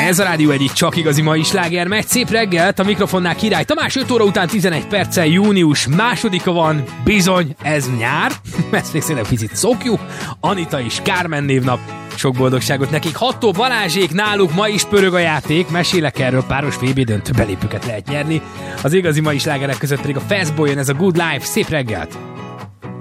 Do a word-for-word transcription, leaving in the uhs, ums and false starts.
Ez a Rádió egyik csak igazi mai sláger megy. Szép reggelt, a mikrofonnál Király Tamás, öt óra után tizenegy perccel június másodika van, bizony, ez nyár, ezt még szerintem picit szokjuk, Anita és Kármen névnap, sok boldogságot nekik. Hattó Balázsék, náluk ma is pörög a játék, mesélek erről, páros vé bé döntő belépőket lehet nyerni, az igazi mai slágerek között pedig a Fastboy jön, ez a Good Life, szép reggelt!